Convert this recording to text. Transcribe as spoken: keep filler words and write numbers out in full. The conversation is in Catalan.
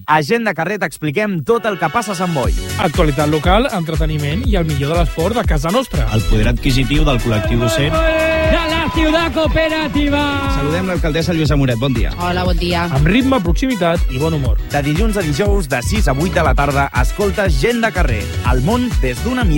A Gent de Carrer t'expliquem tot el que passa a Sant Boi. Actualitat local, entreteniment i el millor de l'esport de casa nostra. El poder adquisitiu del col·lectiu docent. De la ciutat cooperativa. Saludem l'alcaldessa Lluïsa Moret, bon dia. Hola, bon dia. Amb ritme, proximitat i bon humor. De dilluns a dijous, de sis a vuit de la tarda, escolta Gent de Carrer. El món des d'una mirada